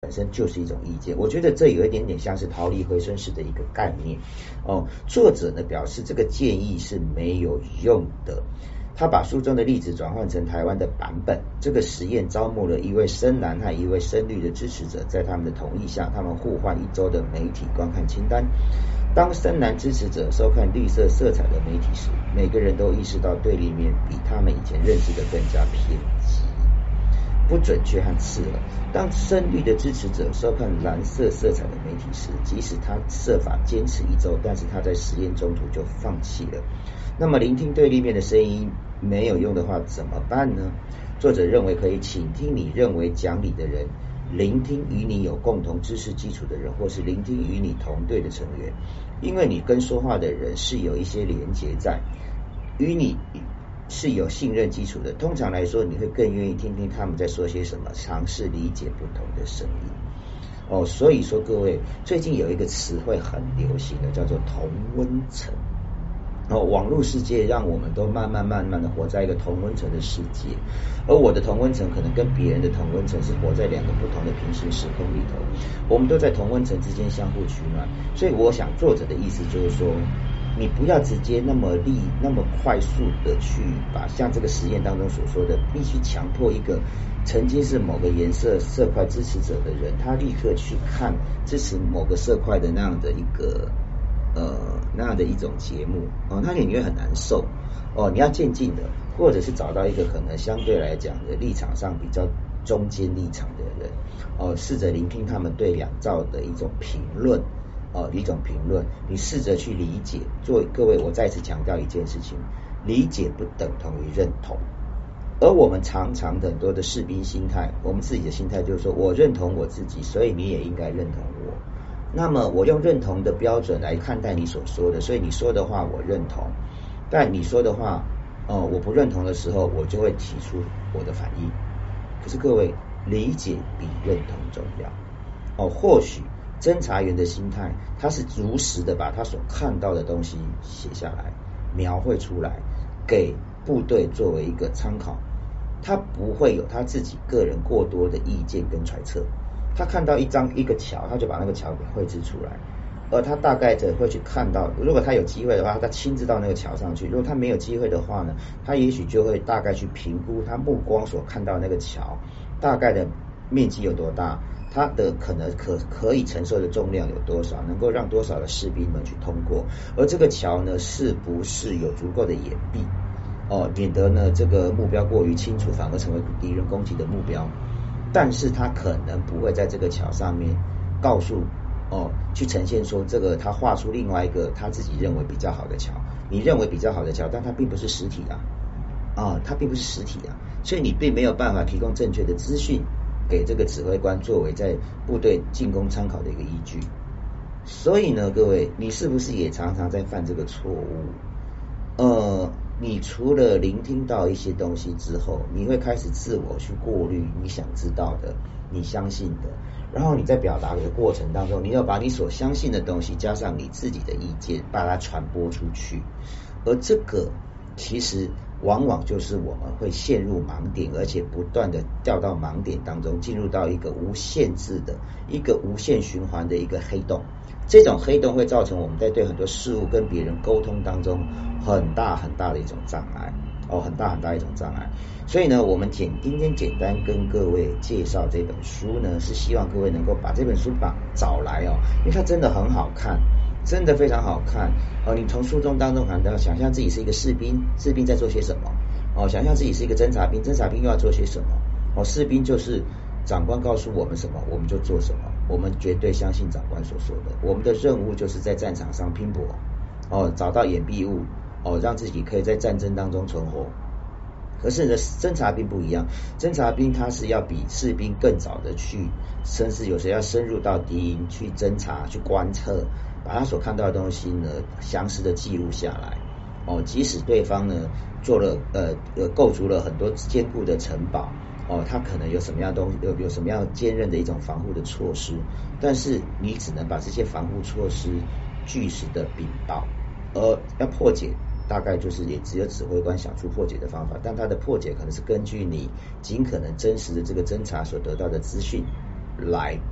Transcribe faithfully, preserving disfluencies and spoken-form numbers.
本身就是一种意见。我觉得这有一点点像是逃离回声式的一个概念哦。作者呢表示这个建议是没有用的。他把书中的例子转换成台湾的版本。这个实验招募了一位深蓝和一位深绿的支持者，在他们的同意下，他们互换一周的媒体观看清单。当深蓝支持者收看绿色色彩的媒体时，每个人都意识到对立面比他们以前认知的更加偏激、不准确和刺耳。当深绿的支持者收看蓝色色彩的媒体时，即使他设法坚持一周，但是他在实验中途就放弃了。那么聆听对立面的声音没有用的话怎么办呢？作者认为可以倾听你认为讲理的人，聆听与你有共同知识基础的人，或是聆听与你同队的成员，因为你跟说话的人是有一些连结在，与你是有信任基础的。通常来说，你会更愿意听听他们在说些什么，尝试理解不同的声音。哦，所以说各位，最近有一个词汇很流行的，叫做同温层。哦，网络世界让我们都慢慢慢慢的活在一个同温层的世界，而我的同温层可能跟别人的同温层是活在两个不同的平行时空里头，我们都在同温层之间相互取暖。所以我想作者的意思就是说，你不要直接那么立那么快速的去把像这个实验当中所说的，必须强迫一个曾经是某个颜色色块支持者的人，他立刻去看支持某个色块的那样的一个呃那样的一种节目哦，那你会很难受哦。你要渐进的，或者是找到一个可能相对来讲的立场上比较中间立场的人哦，试着聆听他们对两造的一种评论哦，一种评论，你试着去理解。作为各位，我再次强调一件事情，理解不等同于认同。而我们常常很多的士兵心态，我们自己的心态就是说，我认同我自己，所以你也应该认同我。那么我用认同的标准来看待你所说的，所以你说的话我认同，但你说的话哦我不认同的时候，我就会提出我的反应。可是各位，理解比认同重要哦。或许侦查员的心态，他是如实的把他所看到的东西写下来，描绘出来，给部队作为一个参考，他不会有他自己个人过多的意见跟揣测。他看到一张一个桥，他就把那个桥给绘制出来，而他大概的会去看到，如果他有机会的话，他亲自到那个桥上去；如果他没有机会的话呢，他也许就会大概去评估他目光所看到那个桥大概的面积有多大，它的可能可可以承受的重量有多少，能够让多少的士兵们去通过，而这个桥呢，是不是有足够的掩蔽哦，免得呢这个目标过于清楚，反而成为敌人攻击的目标。但是他可能不会在这个桥上面告诉哦，去呈现说这个他画出另外一个他自己认为比较好的桥，你认为比较好的桥，但它并不是实体啊，啊，它并不是实体啊，所以你并没有办法提供正确的资讯给这个指挥官作为在部队进攻参考的一个依据。所以呢，各位，你是不是也常常在犯这个错误？呃，你除了聆听到一些东西之后，你会开始自我去过滤你想知道的、你相信的，然后你在表达的过程当中，你要把你所相信的东西加上你自己的意见，把它传播出去。而这个其实往往就是我们会陷入盲点，而且不断的掉到盲点当中，进入到一个无限制的、一个无限循环的一个黑洞。这种黑洞会造成我们在对很多事物跟别人沟通当中很大很大的一种障碍哦，很大很大一种障碍。所以呢，我们简今天简单跟各位介绍这本书呢，是希望各位能够把这本书把找来哦，因为它真的很好看，真的非常好看哦。你从书中当中看到，想象自己是一个士兵，士兵在做些什么哦？想象自己是一个侦察兵，侦察兵又要做些什么哦？士兵就是长官告诉我们什么，我们就做什么。我们绝对相信长官所说的。我们的任务就是在战场上拼搏，哦，找到掩蔽物，哦，让自己可以在战争当中存活。可是呢，侦察兵不一样，侦察兵他是要比士兵更早的去，甚至有时要深入到敌营去侦察、去观测，把他所看到的东西呢，详实的记录下来。哦，即使对方呢做了呃呃构筑了很多坚固的城堡。哦，它可能有什么样东西，有有什么样坚韧的一种防护的措施，但是你只能把这些防护措施据实的禀报，而要破解，大概就是也只有指挥官想出破解的方法，但它的破解可能是根据你尽可能真实的这个侦查所得到的资讯来